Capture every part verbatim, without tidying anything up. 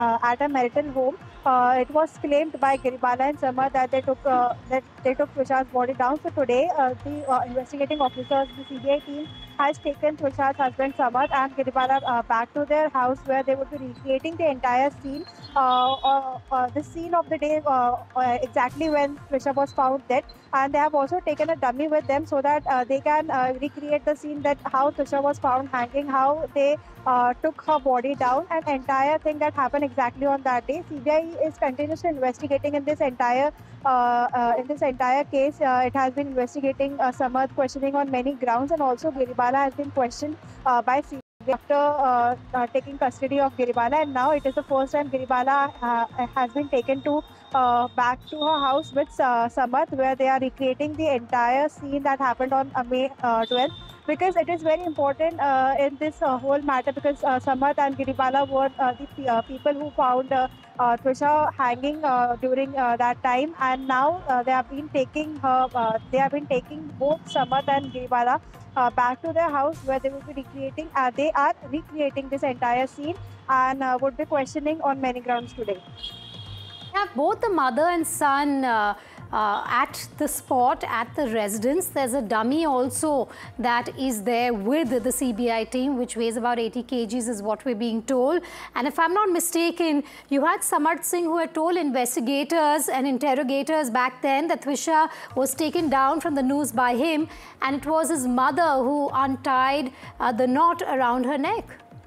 uh, at a marital home. Uh, it was claimed by Giribala and Samad that they took uh, that they took Trisha's body down. So today, uh, the uh, investigating officers, the C B I team, has taken Trisha's husband Samad and Giribala uh, back to their house, where they would be recreating the entire scene, uh, uh, uh, the scene of the day, uh, uh, exactly when Trisha was found dead. And they have also taken a dummy with them so that uh, they can uh, recreate the scene, that how Trisha was found hanging, how they uh, took her body down, and entire thing that happened exactly on that day. C B I is continuously investigating in this entire uh, uh, in this entire case. Uh, it has been investigating uh, Samad, questioning on many grounds, and also Giribala has been questioned uh, by C B I after uh, uh, taking custody of Giribala, and now it is the first time Giribala uh, has been taken to uh, back to her house with uh, Samad, where they are recreating the entire scene that happened on uh, May uh, twelfth, because it is very important uh, in this uh, whole matter, because uh, Samad and Giribala were uh, the uh, people who found uh, uh, Trisha hanging uh, during uh, that time, and now uh, they have been taking her, uh, they have been taking both Samad and Giribala uh, back to their house, where they will be recreating, uh, they are recreating this entire scene, and uh, would be questioning on many grounds today. Have both the mother and son uh, uh, at the spot, at the residence. There's a dummy also that is there with the C B I team, which weighs about eighty kilograms is what we're being told. And if I'm not mistaken, you had Samad Singh who had told investigators and interrogators back then that Trisha was taken down from the noose by him, and it was his mother who untied uh, the knot around her neck.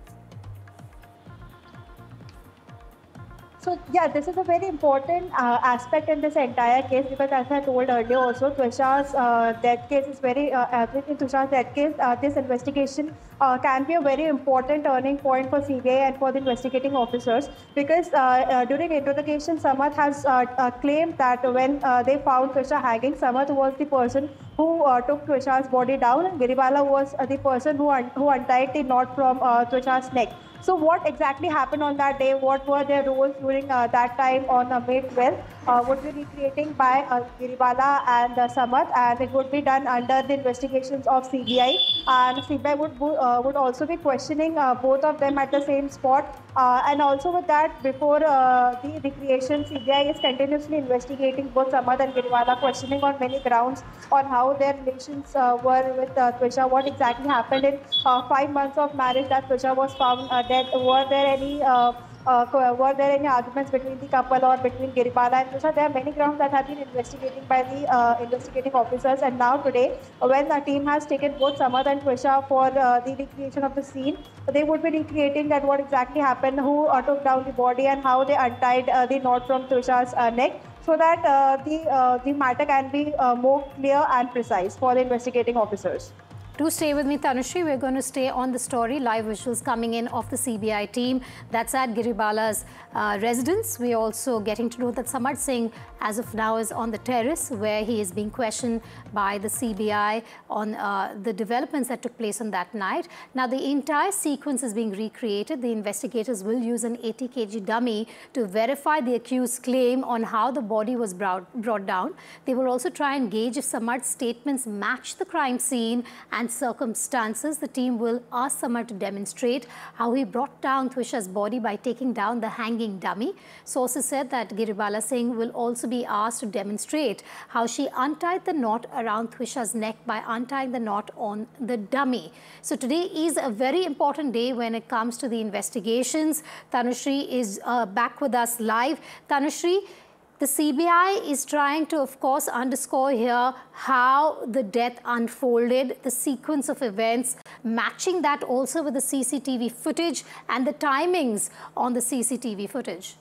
So yeah, this is a very important uh, aspect in this entire case, because as I told earlier also, Trisha's uh, death case is very, uh, in Trisha's death case, uh, this investigation uh, can be a very important turning point for C B I and for the investigating officers, because uh, uh, during interrogation, Samad has uh, uh, claimed that when uh, they found Trisha hanging, Samad was the person who uh, took Trisha's body down, and Giribala was uh, the person who, un who untied the knot from uh, Trisha's neck. So what exactly happened on that day? What were their roles during uh, that time on uh, May twelfth? Uh, would be recreating by uh, Giribala and uh, Samad, and it would be done under the investigations of C B I. And C B I would uh, would also be questioning uh, both of them at the same spot. Uh, and also with that, before uh, the recreation, C B I is continuously investigating both Samad and Giribala, questioning on many grounds on how their relations uh, were with uh, Trisha, what exactly happened in uh, five months of marriage that Trisha was found uh, dead. Were there any uh, uh, were there any arguments between the couple or between Giribala and Trisha? There are many grounds that have been investigated by the uh, investigating officers, and now today, when the team has taken both Samad and Trisha for uh, the recreation of the scene, they would be recreating that what exactly happened, who uh, took down the body, and how they untied uh, the knot from Trisha's uh, neck, so that uh, the uh, the matter can be uh, more clear and precise for the investigating officers. Do stay with me, Tanushree. We're going to stay on the story. Live visuals coming in of the C B I team that's at Giribala's uh, residence. We're also getting to know that Samad Singh, as of now, is on the terrace, where he is being questioned by the C B I on uh, the developments that took place on that night. Now, the entire sequence is being recreated. The investigators will use an eighty kilogram dummy to verify the accused's claim on how the body was brought, brought down. They will also try and gauge if Samad's statements match the crime scene and circumstances. The team will ask Samad to demonstrate how he brought down Trisha's body by taking down the hanging dummy. Sources said that Giribala Singh will also be asked to demonstrate how she untied the knot around Trisha's neck by untying the knot on the dummy. So today is a very important day when it comes to the investigations. Tanushree is uh, back with us live. Tanushree, the C B I is trying to, of course, underscore here how the death unfolded, the sequence of events, matching that also with the C C T V footage and the timings on the C C T V footage.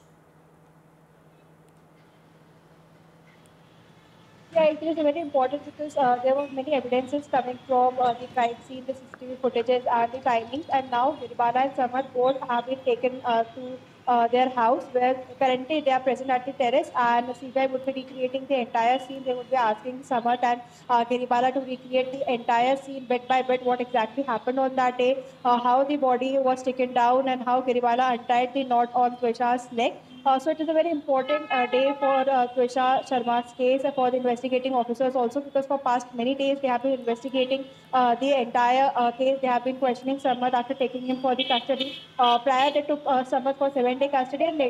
Yeah, it is very important, because uh, there were many evidences coming from uh, the crime scene, the C C T V footages and the timings, and now Giribala and Samad both have been taken uh, to uh, their house, where currently they are present at the terrace, and C B I would be recreating the entire scene. They would be asking Samad and uh, Giribala to recreate the entire scene bit by bit, what exactly happened on that day, uh, how the body was taken down, and how Giribala untied the knot on Trisha's neck. Uh, so it is a very important uh, day for uh, Trisha Sharma's case, uh, for the investigating officers also, because for past many days they have been investigating uh, the entire uh, case. They have been questioning Samad after taking him for the custody. Uh, prior they took uh, Samad for seven day custody, and later